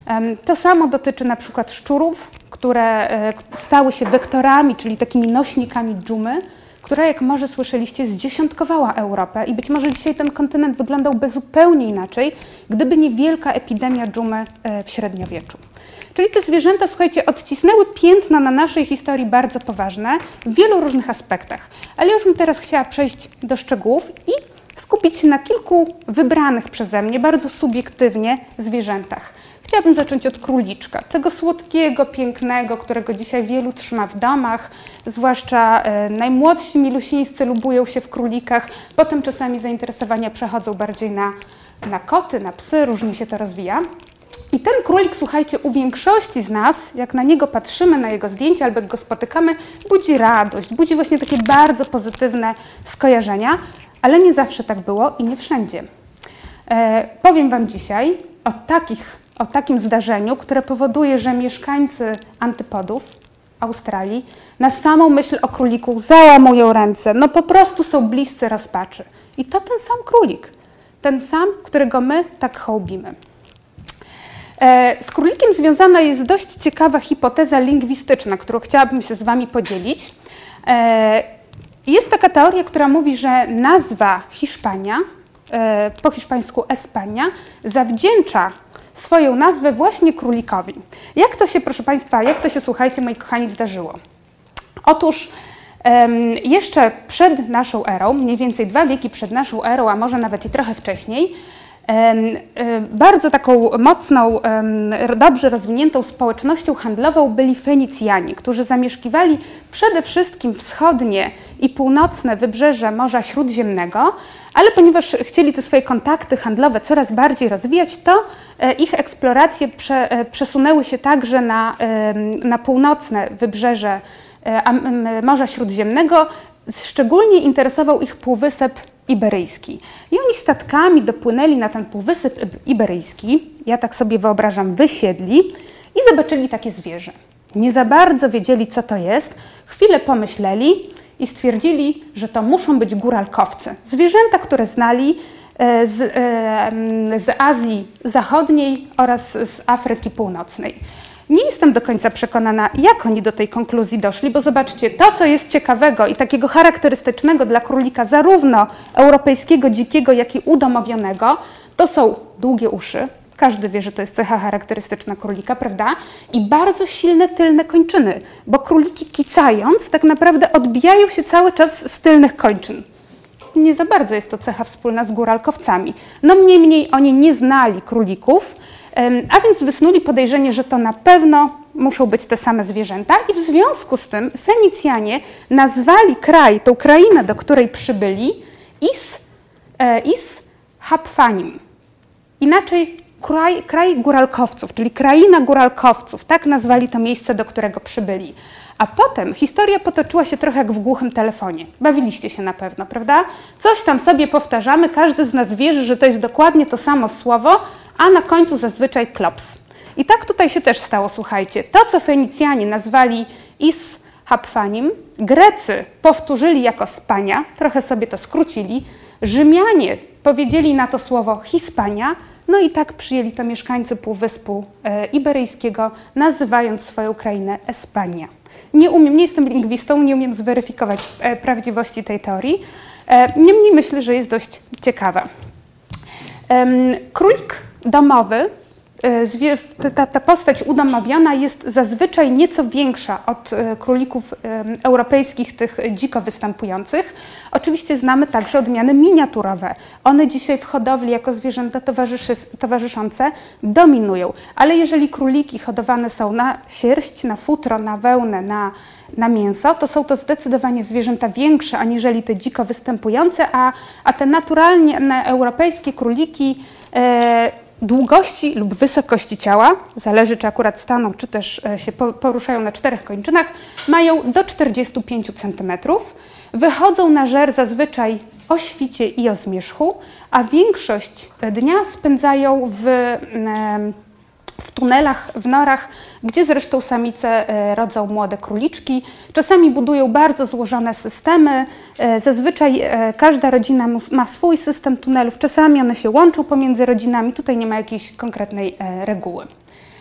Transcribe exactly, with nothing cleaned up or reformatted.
To samo dotyczy na przykład szczurów, które stały się wektorami, czyli takimi nośnikami dżumy, która, jak może słyszeliście, zdziesiątkowała Europę i być może dzisiaj ten kontynent wyglądałby zupełnie inaczej, gdyby nie wielka epidemia dżumy w średniowieczu. Czyli te zwierzęta, słuchajcie, odcisnęły piętna na naszej historii bardzo poważne w wielu różnych aspektach. Ale ja już bym teraz chciała przejść do szczegółów i skupić się na kilku wybranych przeze mnie, bardzo subiektywnie, zwierzętach. Chciałabym zacząć od króliczka, tego słodkiego, pięknego, którego dzisiaj wielu trzyma w domach, zwłaszcza e, najmłodsi milusińscy lubują się w królikach, potem czasami zainteresowania przechodzą bardziej na, na koty, na psy, różnie się to rozwija. I ten królik, słuchajcie, u większości z nas, jak na niego patrzymy, na jego zdjęcia albo jak go spotykamy, budzi radość, budzi właśnie takie bardzo pozytywne skojarzenia, ale nie zawsze tak było i nie wszędzie. E, powiem Wam dzisiaj o, takich, o takim zdarzeniu, które powoduje, że mieszkańcy antypodów Australii na samą myśl o króliku załamują ręce, no po prostu są bliscy rozpaczy. I to ten sam królik, ten sam, którego my tak hołbimy. Z królikiem związana jest dość ciekawa hipoteza lingwistyczna, którą chciałabym się z Wami podzielić. Jest taka teoria, która mówi, że nazwa Hiszpania, po hiszpańsku Espania, zawdzięcza swoją nazwę właśnie królikowi. Jak to się, proszę Państwa, jak to się, słuchajcie, moi kochani, zdarzyło? Otóż jeszcze przed naszą erą, mniej więcej dwa wieki przed naszą erą, a może nawet i trochę wcześniej, bardzo taką mocną, dobrze rozwiniętą społecznością handlową byli Fenicjanie, którzy zamieszkiwali przede wszystkim wschodnie i północne wybrzeże Morza Śródziemnego, ale ponieważ chcieli te swoje kontakty handlowe coraz bardziej rozwijać, to ich eksploracje przesunęły się także na, na północne wybrzeże Morza Śródziemnego. Szczególnie interesował ich Półwysep Iberyjski. I oni statkami dopłynęli na ten Półwysep Iberyjski, ja tak sobie wyobrażam, wysiedli i zobaczyli takie zwierzę. Nie za bardzo wiedzieli, co to jest, chwilę pomyśleli i stwierdzili, że to muszą być góralkowce. Zwierzęta, które znali z, z Azji Zachodniej oraz z Afryki Północnej. Nie jestem do końca przekonana, jak oni do tej konkluzji doszli, bo zobaczcie, to, co jest ciekawego i takiego charakterystycznego dla królika, zarówno europejskiego, dzikiego, jak i udomowionego, to są długie uszy. Każdy wie, że to jest cecha charakterystyczna królika, prawda? I bardzo silne tylne kończyny, bo króliki kicając tak naprawdę odbijają się cały czas z tylnych kończyn. Nie za bardzo jest to cecha wspólna z góralkowcami. No mniej mniej oni nie znali królików, a więc wysnuli podejrzenie, że to na pewno muszą być te same zwierzęta i w związku z tym Fenicjanie nazwali kraj, tą krainę, do której przybyli, Is, e, Is Hapfanim. Inaczej kraj, kraj góralkowców, czyli kraina góralkowców, tak nazwali to miejsce, do którego przybyli. A potem historia potoczyła się trochę jak w głuchym telefonie. Bawiliście się na pewno, prawda? Coś tam sobie powtarzamy, każdy z nas wierzy, że to jest dokładnie to samo słowo, a na końcu zazwyczaj klops. I tak tutaj się też stało, słuchajcie. To, co Fenicjanie nazwali Is Hapfanim, Grecy powtórzyli jako Spania, trochę sobie to skrócili, Rzymianie powiedzieli na to słowo Hispania, no i tak przyjęli to mieszkańcy Półwyspu e, Iberyjskiego, nazywając swoją krainę Espania. Nie umiem, nie jestem lingwistą, nie umiem zweryfikować e, prawdziwości tej teorii, e, niemniej myślę, że jest dość ciekawa. E, królik domowy, e, ta, ta postać udomowiona jest zazwyczaj nieco większa od e, królików e, europejskich, tych dziko występujących. Oczywiście znamy także odmiany miniaturowe. One dzisiaj w hodowli jako zwierzęta towarzyszy, towarzyszące dominują. Ale jeżeli króliki hodowane są na sierść, na futro, na wełnę, na, na mięso, to są to zdecydowanie zwierzęta większe aniżeli te dziko występujące, a, a te naturalnie europejskie króliki e, długości lub wysokości ciała, zależy czy akurat staną, czy też się poruszają na czterech kończynach, mają do czterdziestu pięciu centymetrów. Wychodzą na żer zazwyczaj o świcie i o zmierzchu, a większość dnia spędzają w, w tunelach, w norach, gdzie zresztą samice rodzą młode króliczki. Czasami budują bardzo złożone systemy. Zazwyczaj każda rodzina ma swój system tunelów. Czasami one się łączą pomiędzy rodzinami. Tutaj nie ma jakiejś konkretnej reguły.